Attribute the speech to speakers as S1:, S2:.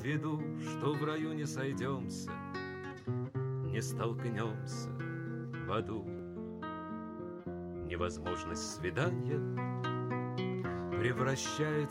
S1: виду, что в раю не сойдемся, не столкнемся в аду. Невозможность свидания превращает